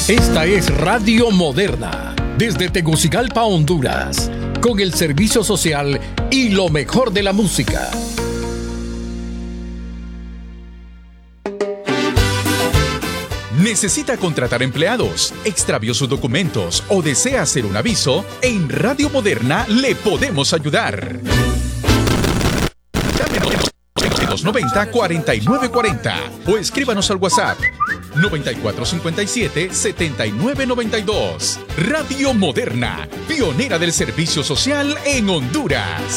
Esta es Radio Moderna, desde Tegucigalpa, Honduras, con el servicio social y lo mejor de la música. ¿Necesita contratar empleados, extravió sus documentos o desea hacer un aviso? En Radio Moderna le podemos ayudar. Llámenos 290-4940 o escríbanos al WhatsApp 9457-7992. Radio Moderna, pionera del servicio social en Honduras.